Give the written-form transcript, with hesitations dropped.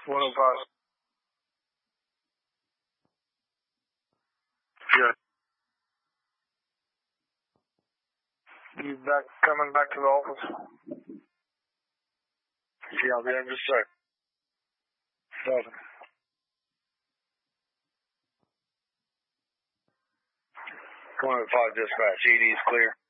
105. Yeah. You coming back to the office? Yeah, I'll be there in just a sec. 105 dispatch, ED is clear.